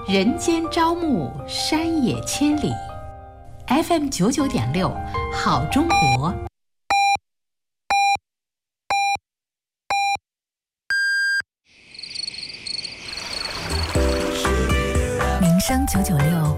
人间朝暮，山野千里。FM99.6，好中国。 民生996